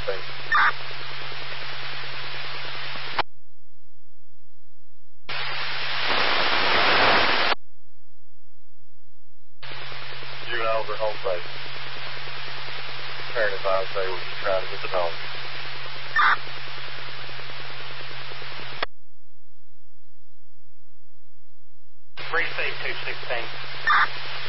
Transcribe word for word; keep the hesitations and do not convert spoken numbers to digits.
base. Juveniles are home base. Parent advised they were just trying to get the dog. Three safe two sixteen.